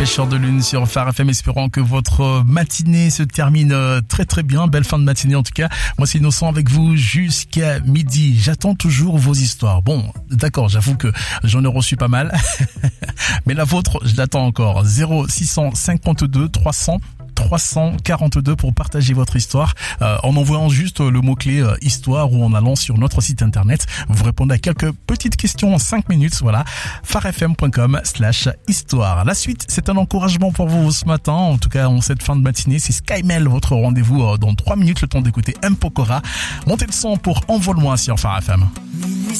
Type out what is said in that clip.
Pêcheur de lune sur Phare FM, espérant que votre matinée se termine très très bien. Belle fin de matinée en tout cas. Moi c'est Innocent avec vous jusqu'à midi. J'attends toujours vos histoires. Bon, d'accord, j'avoue que j'en ai reçu pas mal. Mais la vôtre, je l'attends encore. 0652 342 pour partager votre histoire en envoyant juste le mot-clé histoire ou en allant sur notre site internet. Vous répondez à quelques petites questions en 5 minutes. Voilà, pharefm.com/histoire. La suite, c'est un encouragement pour vous ce matin. En tout cas, en cette fin de matinée, c'est Skymel, votre rendez-vous dans 3 minutes, le temps d'écouter M. Pokora. Montez le son pour Envole-moi sur Phare FM.